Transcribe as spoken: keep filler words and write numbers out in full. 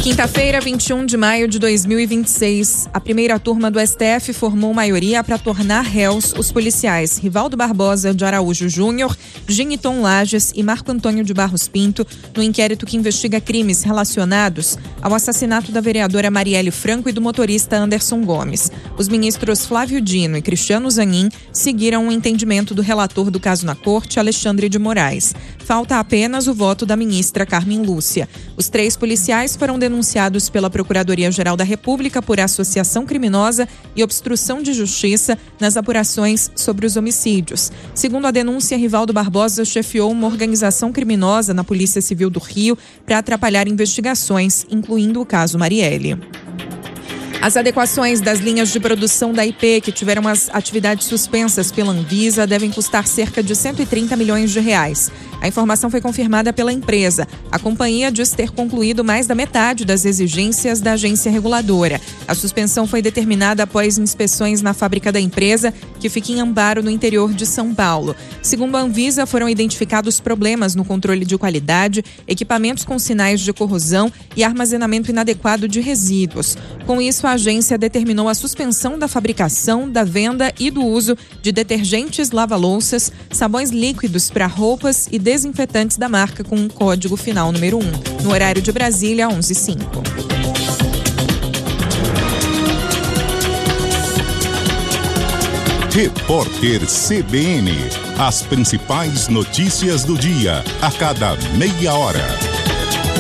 Quinta-feira, vinte e um de maio de dois mil e vinte e seis, a primeira turma do S T F formou maioria para tornar réus os policiais Rivaldo Barbosa de Araújo Júnior, Geniton Lages e Marco Antônio de Barros Pinto no inquérito que investiga crimes relacionados ao assassinato da vereadora Marielle Franco e do motorista Anderson Gomes. Os ministros Flávio Dino e Cristiano Zanin seguiram o entendimento do relator do caso na corte, Alexandre de Moraes. Falta apenas o voto da ministra Carmen Lúcia. Os três policiais foram denunciados pela Procuradoria-Geral da República por associação criminosa e obstrução de justiça nas apurações sobre os homicídios. Segundo a denúncia, Rivaldo Barbosa chefiou uma organização criminosa na Polícia Civil do Rio para atrapalhar investigações, incluindo o caso Marielle. As adequações das linhas de produção da I P, que tiveram as atividades suspensas pela Anvisa, devem custar cerca de cento e trinta milhões de reais. A informação foi confirmada pela empresa. A companhia diz ter concluído mais da metade das exigências da agência reguladora. A suspensão foi determinada após inspeções na fábrica da empresa, que fica em Amparo, no interior de São Paulo. Segundo a Anvisa, foram identificados problemas no controle de qualidade, equipamentos com sinais de corrosão e armazenamento inadequado de resíduos. Com isso, a agência determinou a suspensão da fabricação, da venda e do uso de detergentes lava-louças, sabões líquidos para roupas e desinfetantes da marca com um código final número um. No horário de Brasília, onze e cinco. Repórter C B N. As principais notícias do dia, a cada meia hora.